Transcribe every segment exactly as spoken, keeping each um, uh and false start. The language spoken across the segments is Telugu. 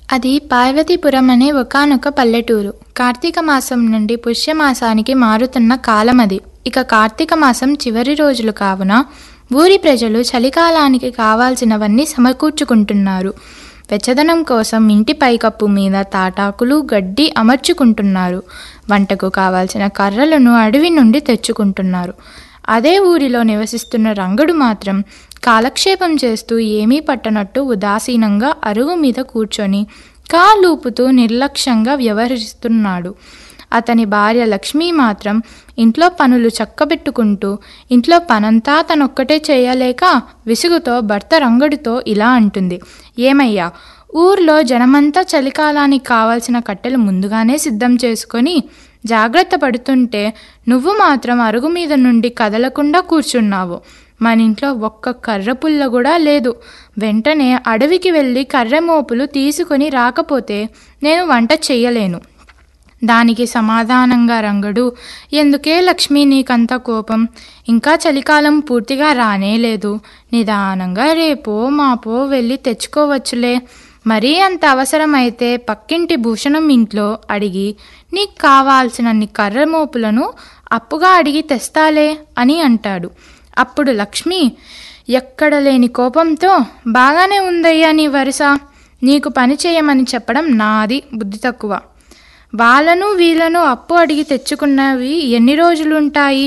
అది పార్వతీపురం అనే ఒకానొక పల్లెటూరు. కార్తీక మాసం నుండి పుష్యమాసానికి మారుతున్న కాలం అది. ఇక కార్తీక మాసం చివరి రోజులు కావున ఊరి ప్రజలు చలికాలానికి కావాల్సినవన్నీ సమకూర్చుకుంటున్నారు. వెచ్చదనం కోసం ఇంటి పైకప్పు మీద తాటాకులు, గడ్డి అమర్చుకుంటున్నారు. వంటకు కావాల్సిన కర్రలను అడవి నుండి తెచ్చుకుంటున్నారు. అదే ఊరిలో నివసిస్తున్న రంగడు మాత్రం కాలక్షేపం చేస్తూ ఏమీ పట్టనట్టు ఉదాసీనంగా అరుగు మీద కూర్చొని కాలూపుతూ నిర్లక్ష్యంగా వ్యవహరిస్తున్నాడు. అతని భార్య లక్ష్మి మాత్రం ఇంట్లో పనులు చక్కబెట్టుకుంటూ ఇంట్లో పనంతా తనొక్కటే చేయలేక విసుగుతో భర్త రంగడితో ఇలా అంటుంది. ఏమయ్యా, ఊర్లో జనమంతా చలికాలానికి కావాల్సిన కట్టెలు ముందుగానే సిద్ధం చేసుకొని జాగ్రత్త పడుతుంటే నువ్వు మాత్రం అరుగు మీద నుండి కదలకుండా కూర్చున్నావు. మన ఇంట్లో ఒక్క కర్ర పుల్ల కూడా లేదు. వెంటనే అడవికి వెళ్ళి కర్ర మోపులు తీసుకొని రాకపోతే నేను వంట చెయ్యలేను. దానికి సమాధానంగా రంగడు, ఎందుకే లక్ష్మి నీకంత కోపం? ఇంకా చలికాలం పూర్తిగా రానేలేదు. నిదానంగా రేపో మాపో వెళ్ళి తెచ్చుకోవచ్చులే. మరీ అంత అవసరమైతే పక్కింటి భూషణం ఇంట్లో అడిగి నీకు కావాల్సినన్ని కర్ర మోపులను అప్పుగా అడిగి తెస్తాలే అని అంటాడు. అప్పుడు లక్ష్మి, ఎక్కడ లేని కోపంతో, బాగానే ఉందయ్యా నీ వరుస. నీకు పని చేయమని చెప్పడం నాది బుద్ధి తక్కువ. వాళ్ళను వీళ్ళను అప్పు అడిగి తెచ్చుకున్నవి ఎన్ని రోజులుంటాయి?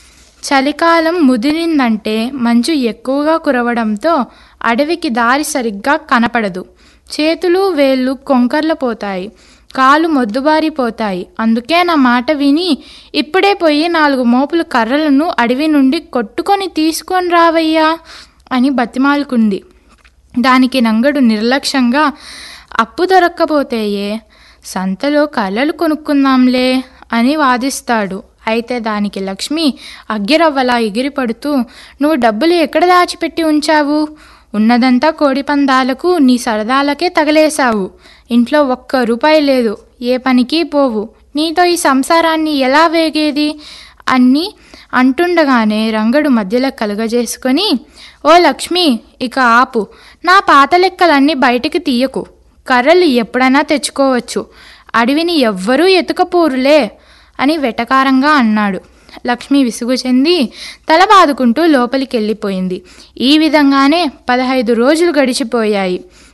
చలికాలం ముదిరిందంటే మంచు ఎక్కువగా కురవడంతో అడవికి దారి సరిగ్గా కనపడదు. చేతులు వేళ్ళు కొంకర్లు పోతాయి, కాలు మొద్దుబారిపోతాయి. అందుకే నా మాట విని ఇప్పుడే పోయి నాలుగు మోపులు కర్రలను అడవి నుండి కొట్టుకొని తీసుకొని రావయ్యా అని బతిమాలుకుంది. దానికి నంగడు నిర్లక్ష్యంగా, అప్పు దొరక్కపోతేయే, సంతలో కర్రలు కొనుక్కుందాంలే అని వాదిస్తాడు. అయితే దానికి లక్ష్మి అగ్గిరవ్వలా ఎగిరిపడుతూ, నువ్వు డబ్బులు ఎక్కడ దాచిపెట్టి ఉంచావు? ఉన్నదంతా కోడి పందాలకు నీ సరదాలకే తగలేశావు. ఇంట్లో ఒక్క రూపాయి లేదు. ఏ పనికి పోవు. నీతో ఈ సంసారాన్ని ఎలా వేగేది అని అంటుండగానే రంగడు మధ్యలో కలుగజేసుకొని, ఓ లక్ష్మి, ఇక ఆపు. నా పాత లెక్కలన్నీ బయటికి తీయకు. కర్రలు ఎప్పుడైనా తెచ్చుకోవచ్చు. అడవిని ఎవ్వరూ ఎత్తుకపోరులే అని వెటకారంగా అన్నాడు. లక్ష్మి విసుగు చెంది తల బాదుకుంటూ లోపలికి వెళ్ళిపోయింది. ఈ విధంగానే పదహైదు రోజులు గడిచిపోయాయి.